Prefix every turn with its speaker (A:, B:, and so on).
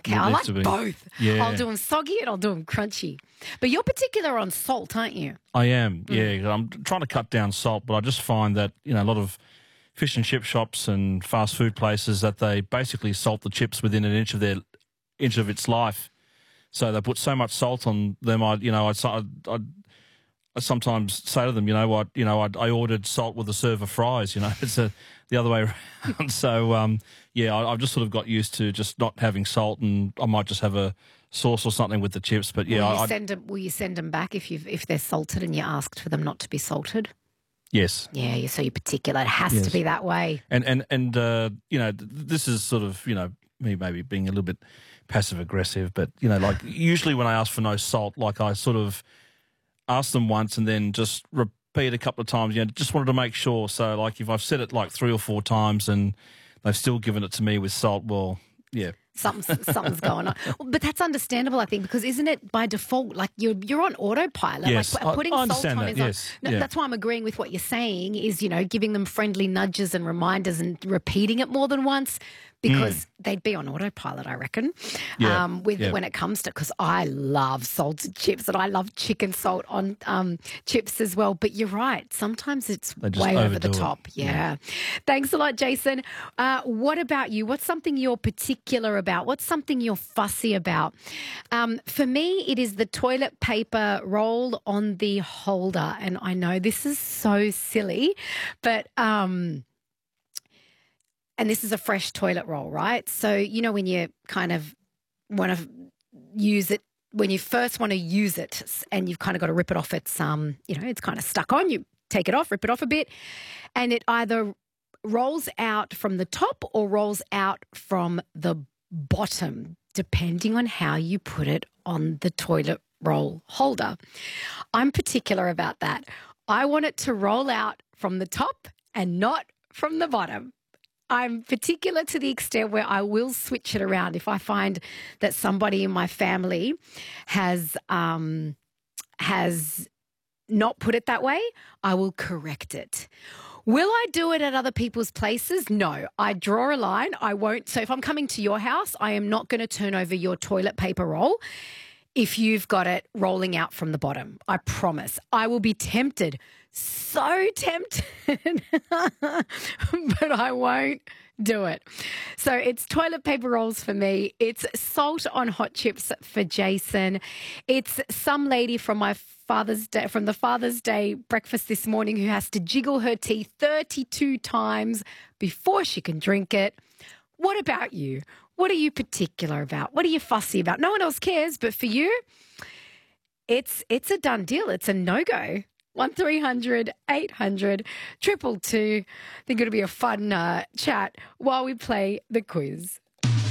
A: Okay, I
B: needs
A: like
B: to be.
A: both.
B: Yeah.
A: I'll do them soggy and I'll do them crunchy. But you're particular on salt, aren't you?
B: I am, yeah. I'm trying to cut down salt, but I just find that, a lot of fish and chip shops and fast food places that they basically salt the chips within an inch of its life. So they put so much salt on them. I sometimes say to them, you know what, I ordered salt with a serve of fries. It's the other way around. So I've just sort of got used to just not having salt, and I might just have a sauce or something with the chips. But yeah,
A: will you send them back if they're salted and you asked for them not to be salted?
B: Yes.
A: Yeah, you're so particular. It has to be that way.
B: And this is sort of, me maybe being a little bit passive aggressive, but like usually when I ask for no salt, like I sort of ask them once and then just repeat a couple of times. Just wanted to make sure. So like if I've said it like 3 or 4 times and they've still given it to me with salt, well, yeah.
A: Something's going on. But that's understandable, I think, because isn't it by default, like you're on autopilot?
B: Yes,
A: like putting
B: I
A: salt
B: understand
A: on
B: that,
A: is
B: yes.
A: on. No, that's why I'm agreeing with what you're saying is, giving them friendly nudges and reminders and repeating it more than once, because they'd be on autopilot, I reckon, when it comes to, because I love salted chips and I love chicken salt on chips as well. But you're right. Sometimes it's way over the top. Yeah. Thanks a lot, Jason. What about you? What's something you're particular about? What's something you're fussy about? For me, it is the toilet paper roll on the holder. And I know this is so silly, but and this is a fresh toilet roll, right? So, when you kind of want to use it, when you first want to use it and you've kind of got to rip it off, it's kind of stuck on, you take it off, rip it off a bit, and it either rolls out from the top or rolls out from the bottom, depending on how you put it on the toilet roll holder. I'm particular about that. I want it to roll out from the top and not from the bottom. I'm particular to the extent where I will switch it around if I find that somebody in my family has not put it that way. I will correct it. Will I do it at other people's places? No. I draw a line. I won't. So if I'm coming to your house, I am not going to turn over your toilet paper roll if you've got it rolling out from the bottom. I promise. I will be tempted, so tempted, but I won't do it. So it's toilet paper rolls for me. It's salt on hot chips for Jason. It's some lady from the Father's Day breakfast this morning who has to jiggle her tea 32 times before she can drink it. What about you? What are you particular about? What are you fussy about? No one else cares, but for you, it's a done deal. It's a no-go. 1300 800 222. I think it'll be a fun chat while we play the quiz.